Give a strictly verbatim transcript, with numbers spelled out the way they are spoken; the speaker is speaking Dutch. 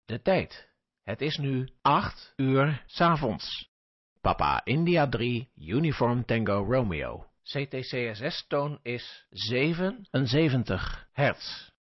De tijd. Het is nu acht uur 's avonds. Papa India drie, Uniform Tango Romeo. C T C S S-toon is zevenenzeventig hertz.